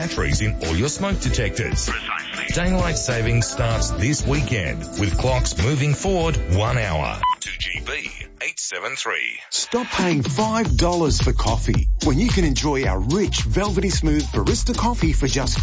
batteries in all your smoke detectors. Precisely. Daylight savings starts this weekend with clocks moving forward 1 hour. 2GB 873. Stop paying $5 for coffee when you can enjoy our rich, velvety smooth barista coffee for just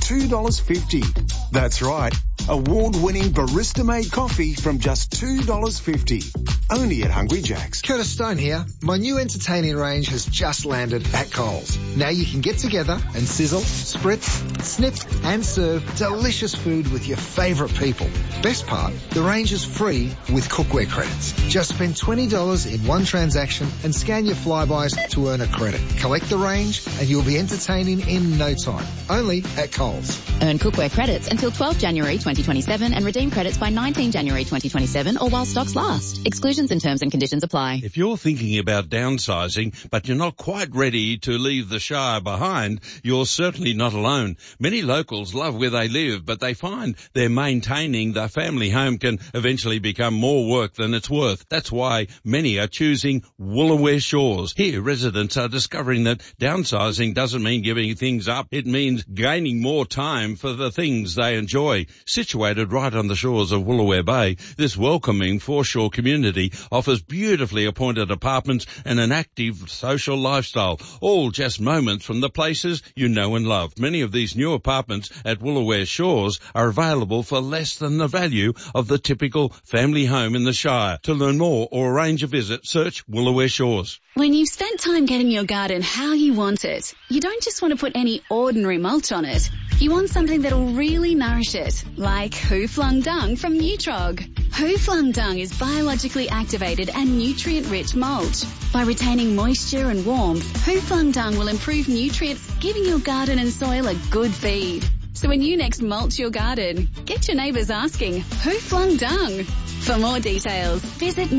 $2.50. That's right. Award-winning barista-made coffee from just $2.50. Only at Hungry Jack's. Curtis Stone here. My new entertaining range has just landed at Coles. Now you can get together and sizzle, spritz, snip and serve delicious food with your favourite people. Best part, the range is free with cookware credits. Just spend $20 in one transaction and scan your flybys to earn a credit. Collect the range and you'll be entertaining in no time. Only at Coles. Earn cookware credits until 12 January 2027 and redeem credits by 19 January 2027 or while stocks last. Exclusions and terms and conditions apply. If you're thinking about downsizing, but you're not quite ready to leave the Shire behind, you're certainly not alone. Many locals love where they live, but they find they're maintaining their family home can eventually become more work than it's worth. That's why many are choosing Woolooware Shores. Here, residents are discovering that downsizing doesn't mean giving things up. It means gaining more time for the things they enjoy. Situated right on the shores of Woolooware Bay, this welcoming foreshore community offers beautifully appointed apartments and an active social lifestyle, all just moments from the places you know and love. Many of these new apartments at Woolooware Shores are available for less than the value of the typical family home in the Shire. To learn more or arrange a visit, search Woolooware Shores. When you've spent time getting your garden how you want it, you don't just want to put any ordinary mulch on it. You want something that'll really nourish it, like Who Flung Dung from Nutrog. Who Flung Dung is biologically activated and nutrient-rich mulch. By retaining moisture and warmth, Who Flung Dung will improve nutrients, giving your garden and soil a good feed. So when you next mulch your garden, get your neighbours asking, who flung dung? For more details, visit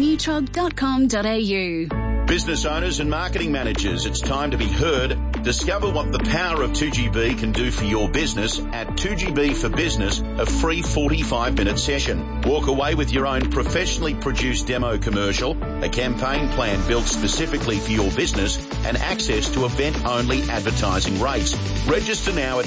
nutrog.com.au. Business owners and marketing managers, it's time to be heard. Discover what the power of 2GB can do for your business at 2GB for Business, a free 45-minute session. Walk away with your own professionally produced demo commercial, a campaign plan built specifically for your business, and access to event-only advertising rates. Register now at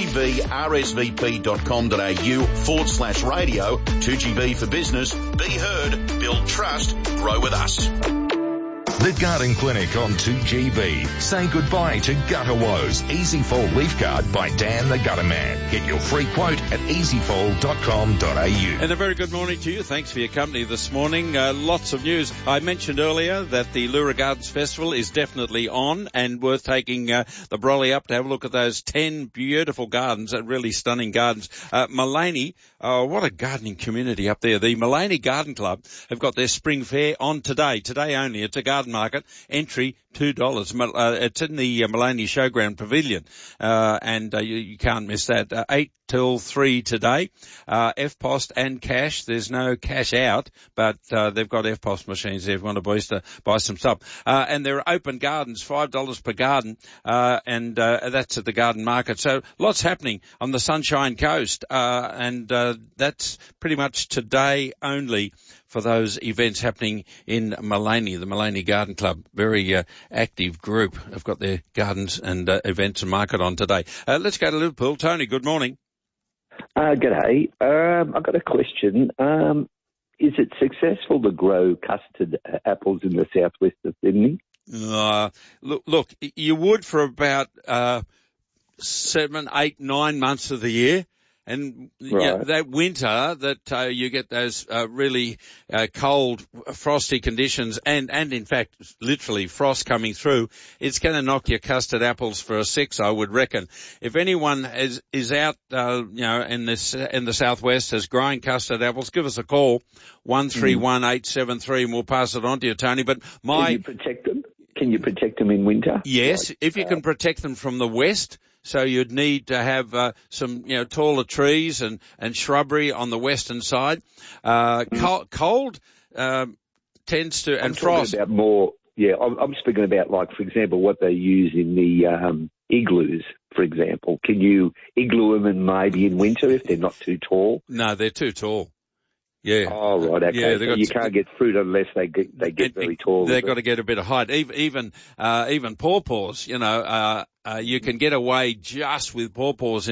2gbrsvp.com.au/radio. 2GB for Business. Be heard, build trust, grow with us. The Garden Clinic on 2GB. Say goodbye to gutter woes. Easy Fall Leaf Guard by Dan the Gutter Man. Get your free quote at easyfall.com.au. And a very good morning to you. Thanks for your company this morning. Lots of news. I mentioned earlier that the Leura Gardens Festival is definitely on and worth taking the brolly up to have a look at those 10 beautiful gardens, really stunning gardens. Mullaney, what a gardening community up there. The Mullaney Garden Club have got their spring fair on today only. It's a garden market. Entry $2. It's in the Mullaney Showground Pavilion, and you can't miss that. 8 till 3 today. FPOS and cash. There's no cash out, but they've got FPOS machines there if you want to buy some stuff. And there are open gardens, $5 per garden, and that's at the garden market. So lots happening on the Sunshine Coast, and that's pretty much today only for those events happening in Mullaney, the Mullaney Garden Club. Very active group. Have got their gardens and events and market on today. Let's go to Liverpool. Tony, good morning. G'day. I've got a question. Is it successful to grow custard apples in the southwest of Sydney? Look, you would for about 7, 8, 9 months of the year. And right. That winter that you get those really cold, frosty conditions and in fact literally frost coming through, it's going to knock your custard apples for a 6, I would reckon. If anyone is out in the southwest has growing custard apples, give us a call, 131873, and we'll pass it on to you, Tony. But Can you protect them? Can you protect them in winter? Yes, if you can protect them from the west. So you'd need to have some, taller trees and shrubbery on the western side. Cold tends to, and frost. About more, I'm speaking about, like, for example, what they use in the igloos, for example. Can you igloo them maybe in winter if they're not too tall? No, they're too tall. Yeah. Oh, right, okay. Yeah, so you can't get fruit unless they get very tall. They've got to get a bit of height. Even pawpaws, you can get away just with pawpaws